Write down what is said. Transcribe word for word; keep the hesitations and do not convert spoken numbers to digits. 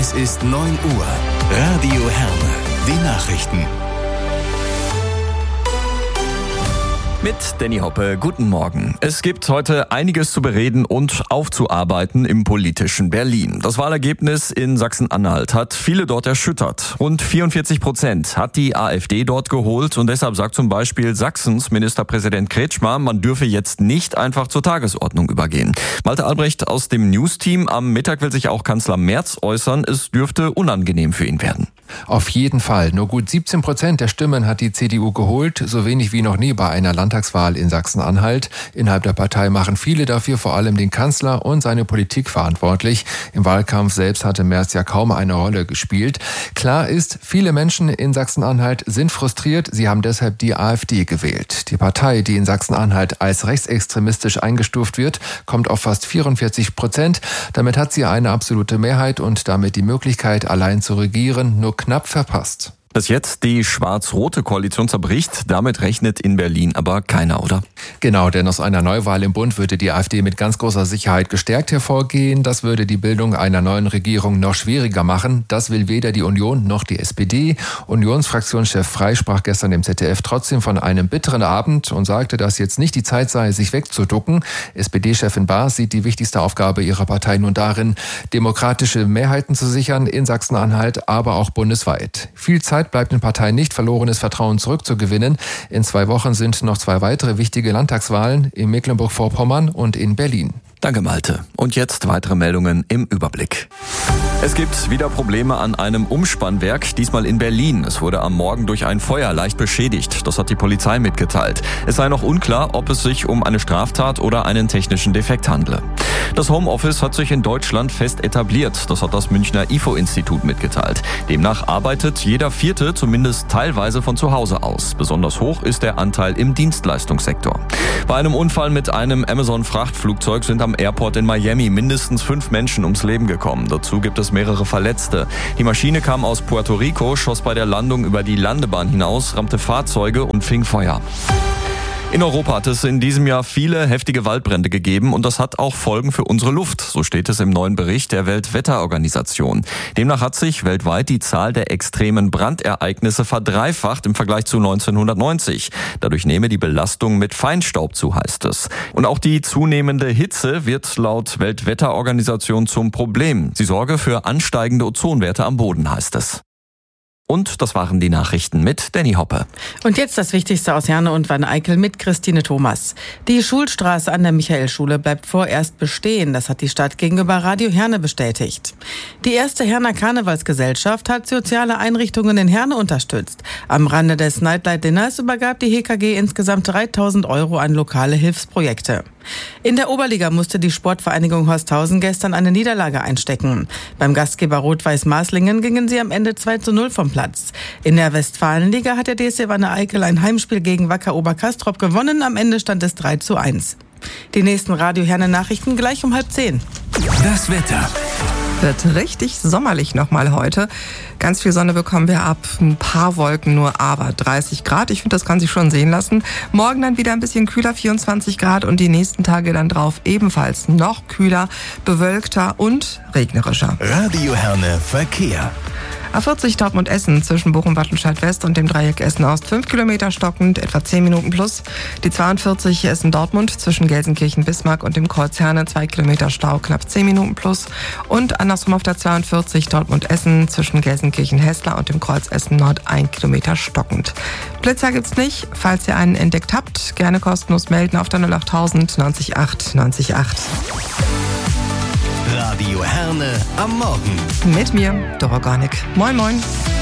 Es ist neun Uhr. Radio Herne. Die Nachrichten. Mit Danny Hoppe, guten Morgen. Es gibt heute einiges zu bereden und aufzuarbeiten im politischen Berlin. Das Wahlergebnis in Sachsen-Anhalt hat viele dort erschüttert. Rund vierundvierzig Prozent hat die AfD dort geholt und deshalb sagt zum Beispiel Sachsens Ministerpräsident Kretschmer, man dürfe jetzt nicht einfach zur Tagesordnung übergehen. Malte Albrecht aus dem News-Team, am Mittag will sich auch Kanzler Merz äußern, es dürfte unangenehm für ihn werden. Auf jeden Fall. Nur gut siebzehn Prozent der Stimmen hat die C D U geholt, so wenig wie noch nie bei einer Landtagswahl in Sachsen-Anhalt. Innerhalb der Partei machen viele dafür vor allem den Kanzler und seine Politik verantwortlich. Im Wahlkampf selbst hatte Merz ja kaum eine Rolle gespielt. Klar ist, viele Menschen in Sachsen-Anhalt sind frustriert. Sie haben deshalb die AfD gewählt. Die Partei, die in Sachsen-Anhalt als rechtsextremistisch eingestuft wird, kommt auf fast vierundvierzig Prozent. Damit hat sie eine absolute Mehrheit und damit die Möglichkeit, allein zu regieren, nur knapp verpasst. Dass jetzt die schwarz-rote Koalition zerbricht, damit rechnet in Berlin aber keiner, oder? Genau, denn aus einer Neuwahl im Bund würde die AfD mit ganz großer Sicherheit gestärkt hervorgehen. Das würde die Bildung einer neuen Regierung noch schwieriger machen. Das will weder die Union noch die S P D. Unionsfraktionschef Frey sprach gestern im Z D F trotzdem von einem bitteren Abend und sagte, dass jetzt nicht die Zeit sei, sich wegzuducken. S P D-Chefin Baas sieht die wichtigste Aufgabe ihrer Partei nun darin, demokratische Mehrheiten zu sichern in Sachsen-Anhalt, aber auch bundesweit. Viel Zeit bleibt den Parteien nicht, verlorenes Vertrauen zurückzugewinnen. In zwei Wochen sind noch zwei weitere wichtige Landtagswahlen in Mecklenburg-Vorpommern und in Berlin. Danke, Malte. Und jetzt weitere Meldungen im Überblick. Es gibt wieder Probleme an einem Umspannwerk, diesmal in Berlin. Es wurde am Morgen durch ein Feuer leicht beschädigt. Das hat die Polizei mitgeteilt. Es sei noch unklar, ob es sich um eine Straftat oder einen technischen Defekt handle. Das Homeoffice hat sich in Deutschland fest etabliert. Das hat das Münchner I F O-Institut mitgeteilt. Demnach arbeitet jeder Vierte zumindest teilweise von zu Hause aus. Besonders hoch ist der Anteil im Dienstleistungssektor. Bei einem Unfall mit einem Amazon-Frachtflugzeug sind am Airport in Miami mindestens fünf Menschen ums Leben gekommen. Dazu gibt es mehrere Verletzte. Die Maschine kam aus Puerto Rico, schoss bei der Landung über die Landebahn hinaus, rammte Fahrzeuge und fing Feuer. In Europa hat es in diesem Jahr viele heftige Waldbrände gegeben und das hat auch Folgen für unsere Luft. So steht es im neuen Bericht der Weltwetterorganisation. Demnach hat sich weltweit die Zahl der extremen Brandereignisse verdreifacht im Vergleich zu neunzehnhundertneunzig. Dadurch nehme die Belastung mit Feinstaub zu, heißt es. Und auch die zunehmende Hitze wird laut Weltwetterorganisation zum Problem. Sie sorge für ansteigende Ozonwerte am Boden, heißt es. Und das waren die Nachrichten mit Danny Hoppe. Und jetzt das Wichtigste aus Herne und Wanne-Eickel mit Christine Thomas. Die Schulstraße an der Michaelschule bleibt vorerst bestehen. Das hat die Stadt gegenüber Radio Herne bestätigt. Die erste Herner Karnevalsgesellschaft hat soziale Einrichtungen in Herne unterstützt. Am Rande des Nightlight Dinners übergab die H K G insgesamt dreitausend Euro an lokale Hilfsprojekte. In der Oberliga musste die Sportvereinigung Horsthausen gestern eine Niederlage einstecken. Beim Gastgeber Rot-Weiß Marslingen gingen sie am Ende zwei zu null vom Platz. In der Westfalenliga hat der D S C Wanne-Eickel ein Heimspiel gegen Wacker Oberkastrop gewonnen. Am Ende stand es drei zu eins. Die nächsten Radio Herne Nachrichten gleich um halb zehn. Das Wetter. Wird richtig sommerlich nochmal heute. Ganz viel Sonne bekommen wir ab, ein paar Wolken nur, aber dreißig Grad. Ich finde, das kann sich schon sehen lassen. Morgen dann wieder ein bisschen kühler, vierundzwanzig Grad und die nächsten Tage dann drauf ebenfalls noch kühler, bewölkter und regnerischer. Radio Herne Verkehr. A vierzig Dortmund-Essen zwischen Bochum-Wattenscheid-West und dem Dreieck Essen-Ost fünf Kilometer stockend, etwa zehn Minuten plus. Die zweiundvierzig Essen-Dortmund zwischen Gelsenkirchen-Bismarck und dem Kreuz Herne zwei Kilometer Stau, knapp zehn Minuten plus. Und andersrum auf der zweiundvierzig Dortmund-Essen zwischen Gelsenkirchen-Hessler und dem Kreuz Essen-Nord ein Kilometer stockend. Blitzer gibt's nicht. Falls ihr einen entdeckt habt, gerne kostenlos melden auf der null achttausend neunzig acht neunzig acht. Radio Herne am Morgen. Mit mir, Dora Gornik. Moin, moin.